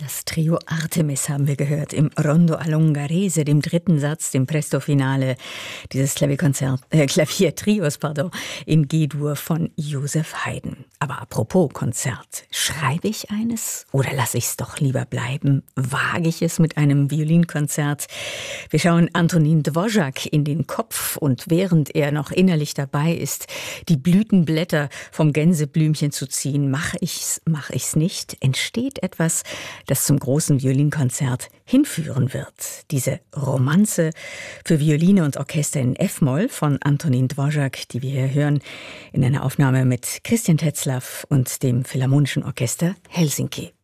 Das Trio Artemis haben wir gehört im Rondo all'Ungherese, dem dritten Satz, dem Presto-Finale dieses Klaviertrios in G-Dur von Joseph Haydn. Aber apropos Konzert, schreibe ich eines oder lasse ich es doch lieber bleiben? Wage ich es mit einem Violinkonzert? Wir schauen Antonín Dvořák in den Kopf und während er noch innerlich dabei ist, die Blütenblätter vom Gänseblümchen zu ziehen, mache ich's nicht, entsteht etwas, das zum großen Violinkonzert hinführen wird. Diese Romanze für Violine und Orchester in F-Moll von Antonín Dvořák, die wir hier hören, in einer Aufnahme mit Christian Tetzlaff und dem Philharmonischen Orchester Helsinki.